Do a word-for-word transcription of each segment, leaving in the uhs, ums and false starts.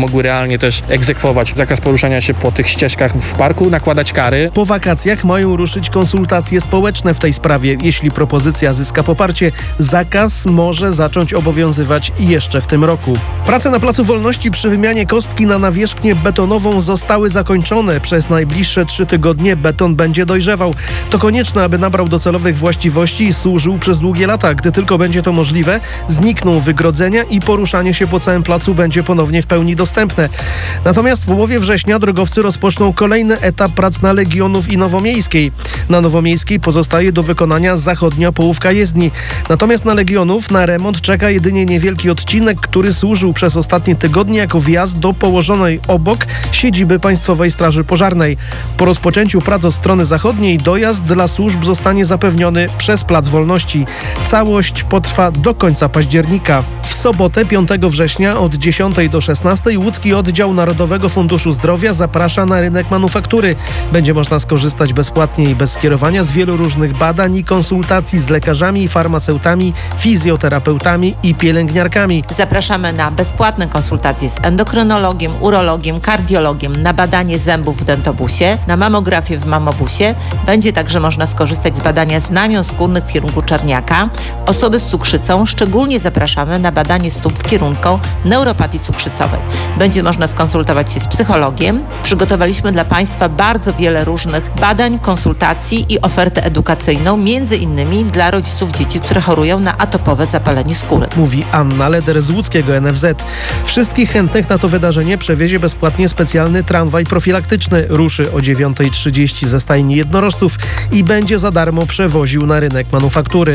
mogły realnie też egzekwować zakaz poruszania się po tych ścieżkach w parku, nakładać kary. Po wakacjach mają ruszyć konsultacje społeczne w tej sprawie. Jeśli propozycja zyska poparcie, zakaz może zacząć obowiązywać jeszcze w tym roku. Prace na Placu Wolności przy wymianie kostki na nawierzchnię betonową zostały zakończone. Przez najbliższe trzy tygodnie beton będzie dojrzewał. To konieczne, aby nabrał docelowych właściwości i służył przez długie lata. Gdy tylko będzie to możliwe, znikną wygrodzenia i poruszanie się po całym placu będzie ponownie w pełni dostępne. Natomiast w połowie września drogowcy rozpoczną kolejny etap prac na Legionów i Nowomiejskiej. Na Nowomiejskiej pozostaje do wykonania zachodnia połówka jezdni. Natomiast na Legionów na remont czeka jedynie niewielki odcinek, który służył przez ostatnie tygodnie jako wjazd do położonej obok siedziby Państwowej Straży Pożarnej. Po rozpoczęciu prac od strony zachodniej dojazd dla służb zostanie zapewniony przez Plac Wolności. Całość potrwa do końca października. W sobotę piątego września od dziesiątej do szesnastej łódzki oddział Narodowego Funduszu Zdrowia zaprasza na rynek manufaktury. Będzie można skorzystać bezpłatnie i bez skierowania z wielu różnych badań i konsultacji z lekarzami, farmaceutami, fizjoterapeutami i pielęgniarkami. Zapraszamy na bezpłatne konsultacje z endokrynologiem, urologiem, kardiologiem, na badanie zębów w dentobusie, na mamografię w mamobusie. Będzie także można skorzystać z badania znamion skórnych w kierunku czerniaka. Osoby z cukrzycą szczególnie zapraszamy na badanie stóp w kierunku neuropatii cukrzycowej. Będzie można skonsultować się z psychologiem. Przygotowaliśmy dla Państwa bardzo wiele różnych badań, konsultacji i ofertę edukacyjną, między innymi dla rodziców dzieci, które chorują na atopowe zapalenie skóry. Mówi Anna Leder z łódzkiego N F Z. Wszystkich chętnych na to wydarzenie przewiezie bezpłatnie specjalny tramwaj profilaktyczny. Ruszy o dziewiątej trzydzieści ze stajni jednorożców i będzie za darmo przewoził na rynek manufaktury.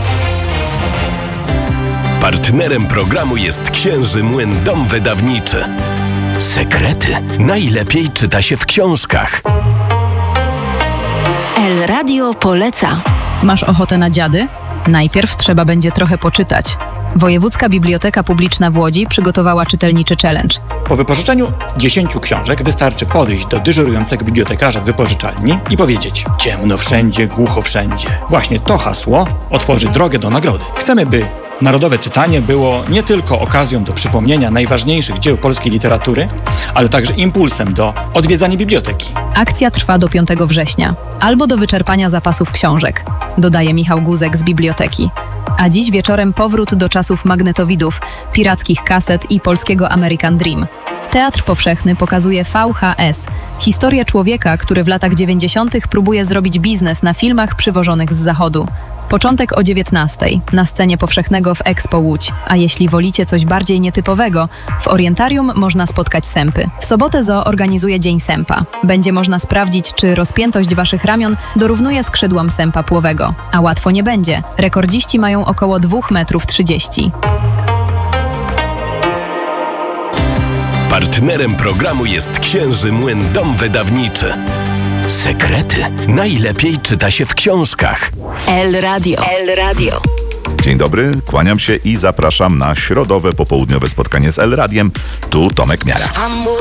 Partnerem programu jest Księży Młyn Dom Wydawniczy. Sekrety najlepiej czyta się w książkach. El Radio poleca. Masz ochotę na dziady? Najpierw trzeba będzie trochę poczytać. Wojewódzka Biblioteka Publiczna w Łodzi przygotowała czytelniczy challenge. Po wypożyczeniu dziesięciu książek wystarczy podejść do dyżurującego bibliotekarza w wypożyczalni i powiedzieć: ciemno wszędzie, głucho wszędzie. Właśnie to hasło otworzy drogę do nagrody. Chcemy, by narodowe czytanie było nie tylko okazją do przypomnienia najważniejszych dzieł polskiej literatury, ale także impulsem do odwiedzania biblioteki. Akcja trwa do piątego września, albo do wyczerpania zapasów książek, dodaje Michał Guzek z biblioteki. A dziś wieczorem powrót do czasów magnetowidów, pirackich kaset i polskiego American Dream. Teatr Powszechny pokazuje V H S, historię człowieka, który w latach dziewięćdziesiątych próbuje zrobić biznes na filmach przywożonych z zachodu. Początek o dziewiętnastej na scenie Powszechnego w Expo Łódź, a jeśli wolicie coś bardziej nietypowego, w Orientarium można spotkać sępy. W sobotę zoo organizuje Dzień Sępa. Będzie można sprawdzić, czy rozpiętość waszych ramion dorównuje skrzydłom sępa płowego. A łatwo nie będzie. Rekordziści mają około dwa metry trzydzieści. Partnerem programu jest Księży Młyn Dom Wydawniczy. Sekrety najlepiej czyta się w książkach. El Radio. El Radio. Dzień dobry, kłaniam się i zapraszam na środowe popołudniowe spotkanie z El Radiem. Tu Tomek Miara.